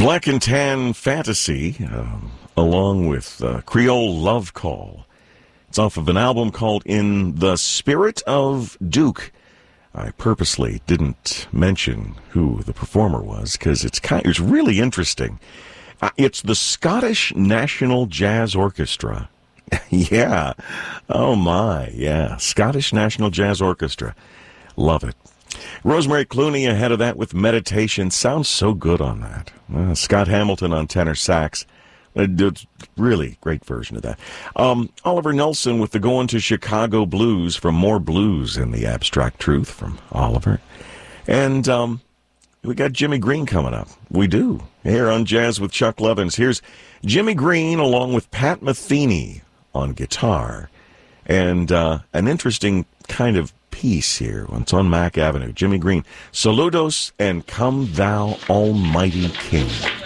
Black and Tan Fantasy, along with Creole Love Call. It's off of an album called In the Spirit of Duke. I purposely didn't mention who the performer was because it's really interesting. It's the Scottish National Jazz Orchestra. Yeah. Oh, my. Yeah. Scottish National Jazz Orchestra. Love it. Rosemary Clooney ahead of that with Meditation. Sounds so good on that. Scott Hamilton on tenor sax. Really great version of that. Oliver Nelson with the Going to Chicago Blues from More Blues in the Abstract Truth from Oliver. And we got Jimmy Green coming up. We do. Here on Jazz with Chuck Levins. Here's Jimmy Green along with Pat Metheny on guitar. And an interesting kind of piece here. It's on Mack Avenue. Jimmy Green. Saludos and Come Thou Almighty King.